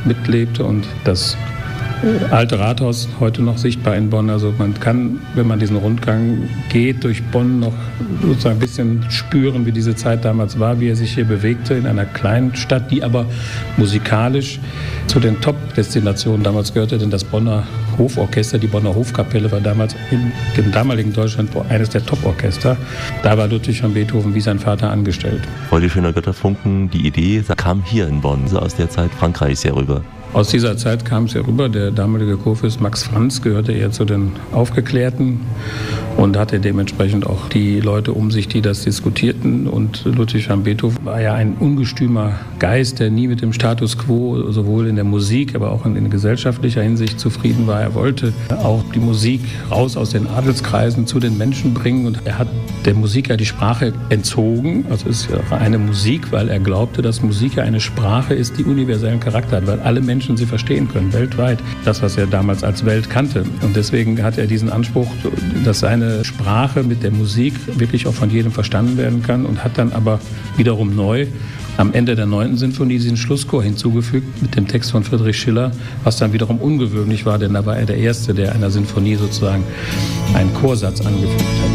mitlebte und das alte Rathaus heute noch sichtbar in Bonn. Also man kann, wenn man diesen Rundgang geht, durch Bonn noch sozusagen ein bisschen spüren, wie diese Zeit damals war, wie er sich hier bewegte in einer kleinen Stadt, die aber musikalisch zu den Top-Destinationen damals gehörte, denn das Bonner Hoforchester, die Bonner Hofkapelle war damals im damaligen Deutschland eines der Top-Orchester. Da war Ludwig van Beethoven wie sein Vater angestellt. Heute schöner Götterfunken, die Idee kam hier in Bonn, so aus der Zeit Frankreichs herüber. Aus dieser Zeit kam es herüber. Der damalige Kurfürst Max Franz gehörte eher zu den Aufgeklärten und hatte dementsprechend auch die Leute um sich, die das diskutierten. Und Ludwig van Beethoven war ja ein ungestümer Geist, der nie mit dem Status quo, sowohl in der Musik, aber auch in gesellschaftlicher Hinsicht zufrieden war. Er wollte auch die Musik raus aus den Adelskreisen zu den Menschen bringen. Und er hat der Musik ja die Sprache entzogen. Also es ist ja eine Musik, weil er glaubte, dass Musik ja eine Sprache ist, die universellen Charakter hat, weil alle Menschen sie verstehen können, weltweit. Das, was er damals als Welt kannte. Und deswegen hat er diesen Anspruch, dass seine Sprache mit der Musik wirklich auch von jedem verstanden werden kann und hat dann aber wiederum neu am Ende der 9. Sinfonie diesen Schlusschor hinzugefügt mit dem Text von Friedrich Schiller, was dann wiederum ungewöhnlich war, denn da war er der Erste, der einer Sinfonie sozusagen einen Chorsatz angefügt hat.